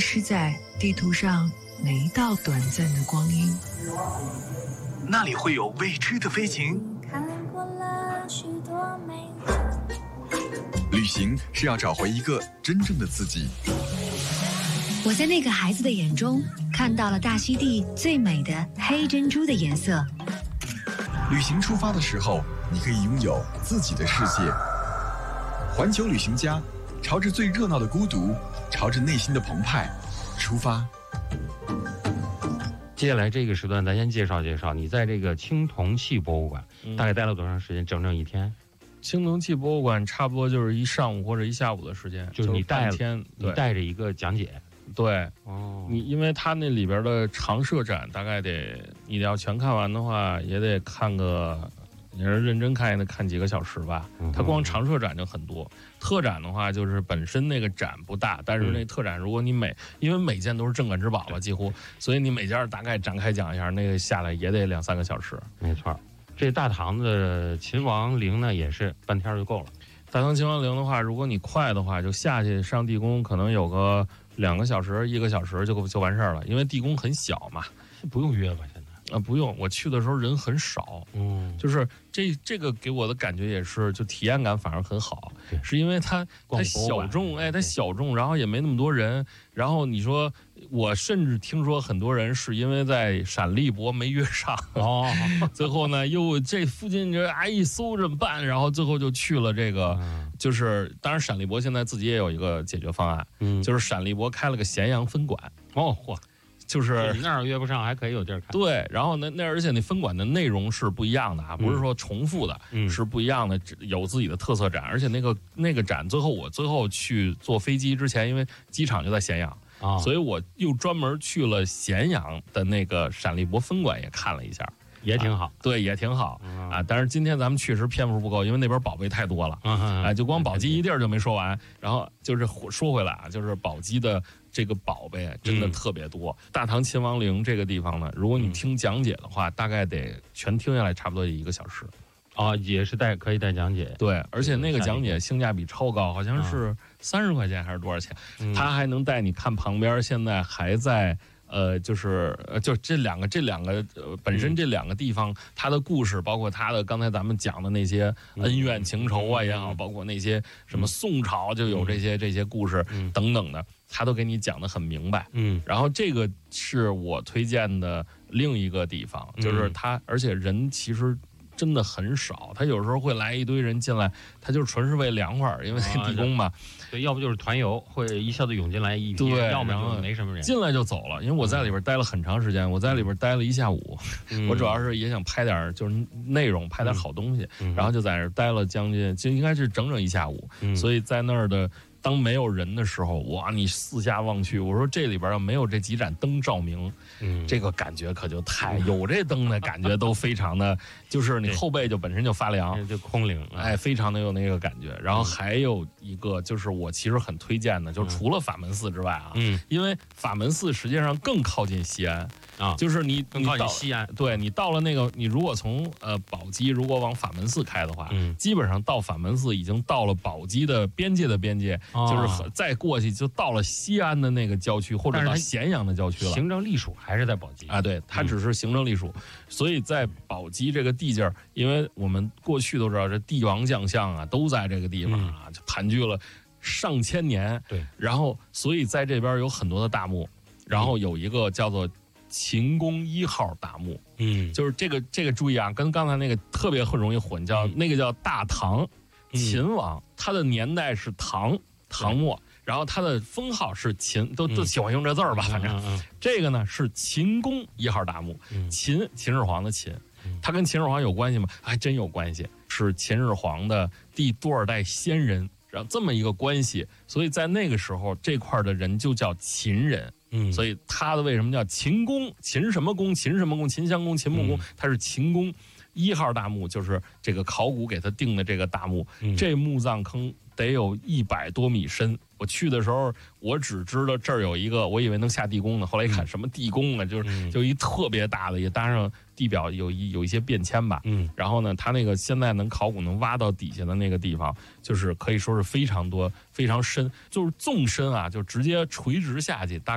失在地图上每一道短暂的光阴。 那里会有未知的飞行。 看过了许多美旅行是要找回一个真正的自己。 我在那个孩子的眼中看到了大溪地最美的黑珍珠的颜色。 旅行出发的时候，你可以拥有自己的世界。环球旅行家，朝着最热闹的孤独，朝着内心的澎湃出发。 接下来这个时段，咱先介绍介绍你在这个青铜器博物馆大概待了多长时间？整整一天。 青铜器博物馆差不多就是一上午或者一下午的时间， 就是你带天， 你带着一个讲解。 对， 哦， 你因为它那里边的常设展大概你要全看完的话，也得看个，你是认真看也得看几个小时吧。它光常设展就很多，特展的话就是本身那个展不大，但是那特展如果你因为每件都是镇馆之宝吧，几乎，所以你每件大概展开讲一下，那个下来也得2-3个小时。 没错，这大唐的秦王陵呢也是半天就够了。 大唐秦王陵的话，如果你快的话，就下去上地宫，可能有个2个小时、1个小时就完事儿了，因为地宫很小嘛。 不用约吧？现在不用，我去的时候人很少，就是这个给我的感觉也是，就体验感反而很好，是因为它小众，它小众，然后也没那么多人，然后你说我甚至听说很多人是因为在陕历博没约上，最后呢又这附近一搜怎么办，然后最后就去了这个，就是当然陕历博现在自己也有一个解决方案，就是陕历博开了个咸阳分馆，就是你那儿约不上，还可以有地儿看。 对，然后那而且那分馆的内容是不一样的啊，不是说重复的，是不一样的，有自己的特色展。而且那个展我最后去坐飞机之前，因为机场就在咸阳所以我又专门去了咸阳的那个陕历博分馆也看了一下。 也挺好， 对，也挺好啊。但是今天咱们确实篇幅不够，因为那边宝贝太多了就光宝鸡一地儿就没说完。然后就是说回来啊，就是宝鸡的这个宝贝真的特别多。大唐秦王陵这个地方呢，如果你听讲解的话，大概得全听下来差不多1个小时。 也是可以带讲解。 对，而且那个讲解性价比超高，好像是30块钱还是多少钱？他还能带你看旁边现在还在。就这两个本身这2个地方，它的故事，包括它的刚才咱们讲的那些恩怨情仇啊也好，包括那些什么宋朝就有这些故事等等的，他都给你讲得很明白。然后这个是我推荐的另一个地方，就是它，而且人其实真的很少，他有时候会来一堆人进来，他就纯是为凉快，因为地宫嘛。 对，要不就是团游，会一下子涌进来一批，要么就没什么人， 进来就走了。因为我在里边待了很长时间，我在里边待了1下午，我主要是也想拍点就是内容，拍点好东西，然后就在那儿待了将近，就应该是整1下午，所以在那儿的。当没有人的时候，哇！你四下望去，我说这里边要没有这几盏灯照明，这个感觉可就有这灯的感觉都非常的，就是你后背就本身就发凉， 就空灵， 非常的有那个感觉。然后还有一个就是我其实很推荐的，就除了法门寺之外啊，因为法门寺实际上更靠近西安。就是你靠近西安， 对，你到了那个，你如果从宝鸡如果往法门寺开的话，基本上到法门寺已经到了宝鸡的边界，就是再过去就到了西安的那个郊区，或者到咸阳的郊区了。 行政隶属还是在宝鸡对，它只是行政隶属，所以在宝鸡这个地界儿，因为我们过去都知道这帝王将相啊都在这个地方就盘踞了上千年， 对， 然后所以在这边有很多的大墓，然后有一个叫做秦宫1号大墓，就是这个注意啊，跟刚才那个特别很容易混，那个叫大唐秦王，他的年代是唐末，然后他的封号是秦，都喜欢用这字儿吧，反正这个呢是秦宫1号大墓，秦始皇的秦，他跟秦始皇有关系吗？还真有关系，是秦始皇的第多少代先人，然后这么一个关系，所以在那个时候这块的人就叫秦人。所以他的为什么叫秦宫？秦什么宫？秦什么宫？秦襄宫、秦穆宫，它是秦宫1号大墓，就是这个考古给他定的这个大墓。这墓葬坑得有100多米深。我去的时候，我只知道这儿有一个，我以为能下地宫呢，后来一看什么地宫啊，就一特别大的，也搭上地表有一些变迁吧。然后呢，它那个现在能考古能挖到底下的那个地方，就是可以说是非常多、非常深，就是纵深啊，就直接垂直下去，大